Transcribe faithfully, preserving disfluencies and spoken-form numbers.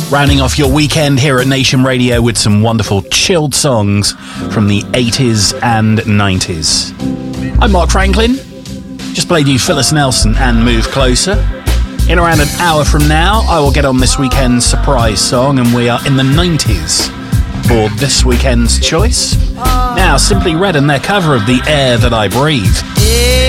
Rounding off your weekend here at Nation Radio with some wonderful chilled songs from the eighties and nineties. I'm Mark Franklin. Just played you Phyllis Nelson and Move Closer. In around an hour from now, I will get on this weekend's surprise song, and we are in the nineties for this weekend's choice. Now, Simply Red and their cover of The Air That I Breathe.